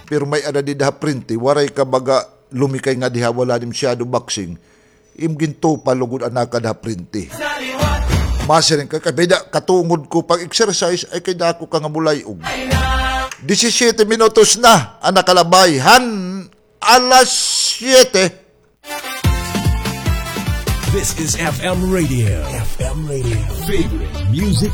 pero may ada di daha printi, waray ka baga lumikay nga diha wala dim shadow boxing, imginto palugod anak ka daha printi. Masirin ka, kabida katungod ko pag-exercise ay kay dako ka nga mulayog. 17 minutos na, anak kalabay, alas 7. This is FM Radio. FM Radio. Favorite music